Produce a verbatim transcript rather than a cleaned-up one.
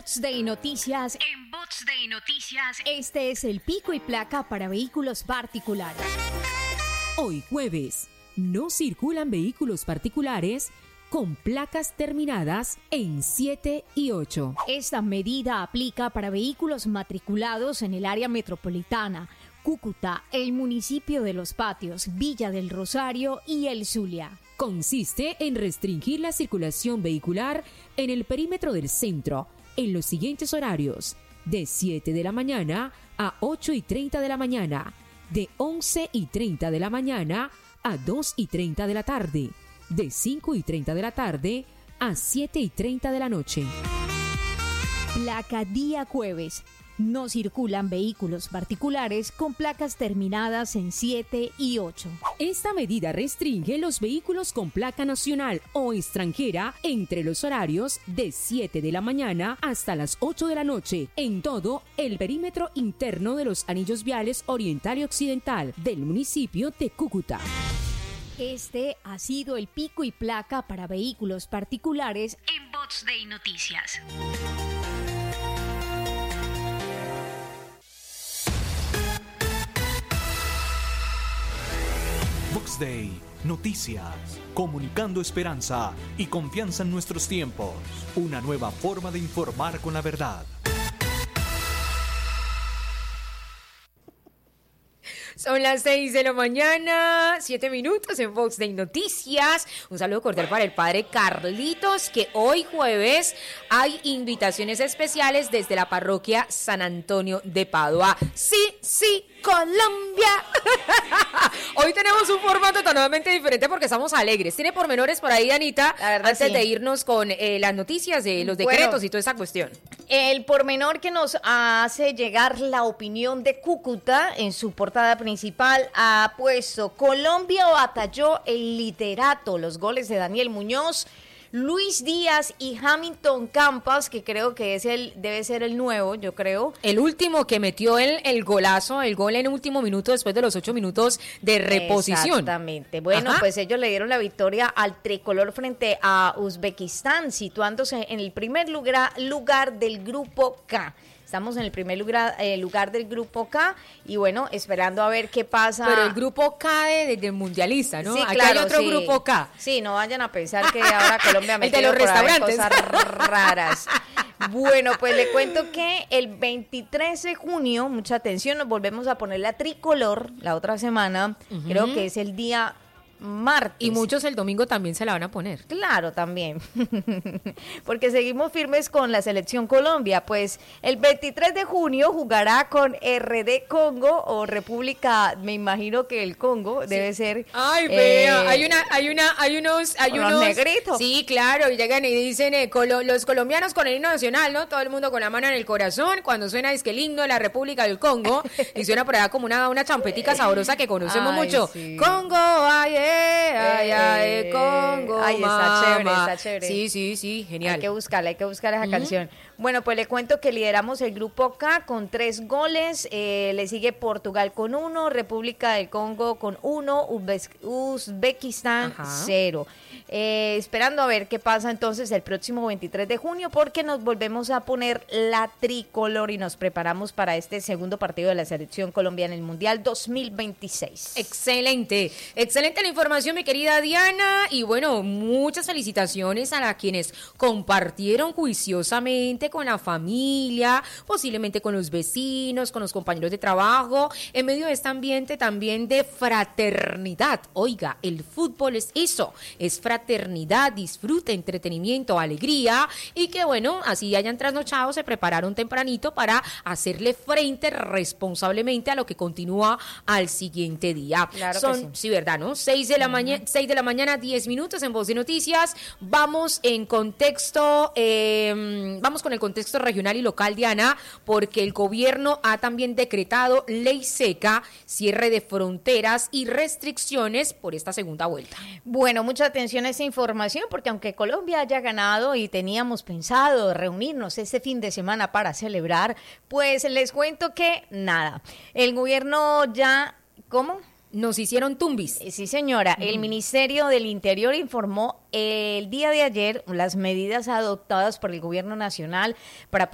Bots Day Noticias, En Bots Day Noticias, este es el pico y placa para vehículos particulares. Hoy jueves, no circulan vehículos particulares con placas terminadas en siete y ocho. Esta medida aplica para vehículos matriculados en el área metropolitana, Cúcuta, el municipio de Los Patios, Villa del Rosario y El Zulia. Consiste en restringir la circulación vehicular en el perímetro del centro en los siguientes horarios: de siete de la mañana a ocho y treinta de la mañana, de once y treinta de la mañana a dos y treinta de la tarde, de cinco y treinta de la tarde a siete y treinta de la noche. Placa día jueves. No circulan vehículos particulares con placas terminadas en siete y ocho. Esta medida restringe los vehículos con placa nacional o extranjera entre los horarios de siete de la mañana hasta las ocho de la noche en todo el perímetro interno de los anillos viales oriental y occidental del municipio de Cúcuta. Este ha sido el pico y placa para vehículos particulares en Bots Day Noticias. Bots Day Noticias, comunicando esperanza y confianza en nuestros tiempos. Una nueva forma de informar con la verdad. Son las seis de la mañana, siete minutos en Bots Day Noticias. Un saludo cordial para el padre Carlitos, que hoy jueves hay invitaciones especiales desde la parroquia San Antonio de Padua. Sí, sí, Colombia. Hoy tenemos un formato totalmente diferente porque estamos alegres. Tiene pormenores por ahí, Anita, antes sí. de irnos con eh, las noticias de los decretos bueno, y toda esa cuestión. El pormenor que nos hace llegar la opinión de Cúcuta en su portada principal ha puesto: Colombia batalló el liderato, los goles de Daniel Muñoz, Luis Díaz y Hamilton Campas, que creo que es el debe ser el nuevo, yo creo. El último que metió el, el golazo, el gol en último minuto después de los ocho minutos de reposición. Exactamente. Bueno, Ajá. pues ellos le dieron la victoria al tricolor frente a Uzbekistán, situándose en el primer lugar, lugar del grupo K. Estamos en el primer lugar, eh, lugar del grupo K y bueno, esperando a ver qué pasa. Pero el grupo K de, de, del mundialista, ¿no? Sí, Aquí claro, hay otro sí. grupo K. Sí, no vayan a pensar que ahora Colombia me el de los restaurantes. Cosas raras. Bueno, pues le cuento que el veintitrés de junio, mucha atención, nos volvemos a poner la tricolor la otra semana. Uh-huh. Creo que es el día martes. Y muchos el domingo también se la van a poner. Claro, también. Porque seguimos firmes con la selección Colombia. Pues el veintitrés de junio jugará con R D Congo o República, me imagino que el Congo sí. debe ser. Ay, vea, eh, hay una, hay una, hay unos, hay unos negritos. Sí, claro, y llegan y dicen eh, colo, los colombianos con el himno nacional, ¿no? Todo el mundo con la mano en el corazón, cuando suena es que el himno de la República del Congo, y suena por allá como una, una champetica sabrosa que conocemos ay, mucho. Sí. Congo, ay, eh. Ay, ay, Congo, ay, está chévere, está chévere. Sí, sí, sí, genial. Hay que buscarla, hay que buscar esa uh-huh. canción. Bueno, pues le cuento que lideramos el grupo K con tres goles, eh, le sigue Portugal con uno, República del Congo con uno, Uzbe- Uzbekistán Ajá. cero. Eh, esperando a ver qué pasa entonces el próximo veintitrés de junio, porque nos volvemos a poner la tricolor y nos preparamos para este segundo partido de la selección colombiana en el Mundial dos mil veintiséis. Excelente, excelente la información, mi querida Diana, y bueno, muchas felicitaciones a la quienes compartieron juiciosamente con la familia, posiblemente con los vecinos, con los compañeros de trabajo, en medio de este ambiente también de fraternidad. Oiga, el fútbol es eso, es fraternidad, disfrute, entretenimiento, alegría, y que bueno, así hayan trasnochado, se prepararon tempranito para hacerle frente responsablemente a lo que continúa al siguiente día. Claro Son, que sí. sí, ¿verdad, no? seis de la mañana, seis de la mañana, diez minutos en Voz de Noticias. Vamos en contexto, eh, vamos con el contexto regional y local, Diana, porque el gobierno ha también decretado ley seca, cierre de fronteras y restricciones por esta segunda vuelta. Bueno, mucha atención a esa información, porque aunque Colombia haya ganado y teníamos pensado reunirnos este fin de semana para celebrar, pues les cuento que nada, el gobierno ya, ¿cómo? Nos hicieron tumbis. Sí, señora. El Ministerio del Interior informó el día de ayer las medidas adoptadas por el gobierno nacional para